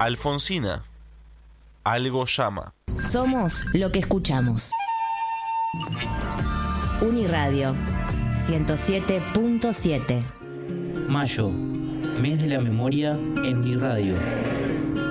Alfonsina, algo llama. Somos lo que escuchamos. Uniradio 107.7. Mayo, mes de la memoria en mi radio.